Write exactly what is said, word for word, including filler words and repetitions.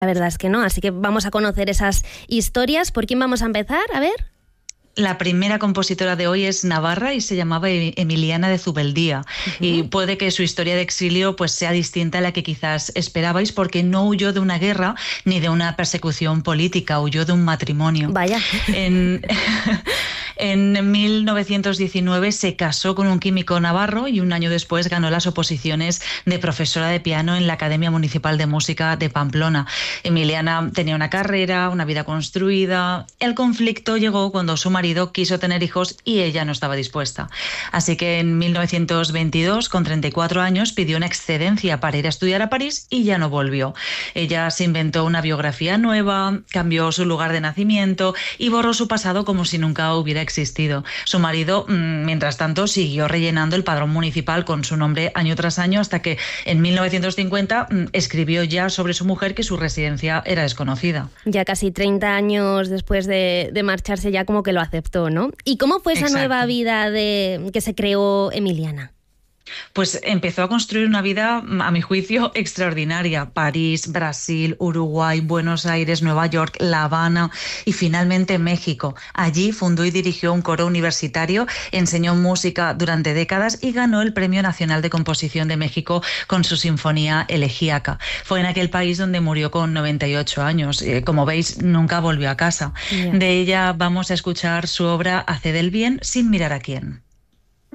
La verdad es que no, así que vamos a conocer esas historias. ¿Por quién vamos a empezar? A ver. La primera compositora de hoy es navarra y se llamaba Emiliana de Zubeldía. Uh-huh. Y puede que su historia de exilio pues, sea distinta a la que quizás esperabais, porque no huyó de una guerra ni de una persecución política, huyó de un matrimonio. Vaya. En... En mil novecientos diecinueve se casó con un químico navarro y un año después ganó las oposiciones de profesora de piano en la Academia Municipal de Música de Pamplona. Emiliana tenía una carrera, una vida construida. El conflicto llegó cuando su marido quiso tener hijos y ella no estaba dispuesta. Así que en mil novecientos veintidós, con treinta y cuatro años, pidió una excedencia para ir a estudiar a París y ya no volvió. Ella se inventó una biografía nueva, cambió su lugar de nacimiento y borró su pasado como si nunca hubiera existido. Su marido, mientras tanto, siguió rellenando el padrón municipal con su nombre año tras año hasta que en mil novecientos cincuenta escribió ya sobre su mujer que su residencia era desconocida. Ya casi treinta años después de, de marcharse ya como que lo aceptó, ¿no? ¿Y cómo fue esa Exacto. nueva vida de, que se creó Emiliana? Pues empezó a construir una vida, a mi juicio, extraordinaria. París, Brasil, Uruguay, Buenos Aires, Nueva York, La Habana y finalmente México. Allí fundó y dirigió un coro universitario, enseñó música durante décadas y ganó el Premio Nacional de Composición de México con su Sinfonía Elegíaca. Fue en aquel país donde murió con noventa y ocho años. Como veis, nunca volvió a casa. Yeah. De ella vamos a escuchar su obra Haced el bien sin mirar a quién.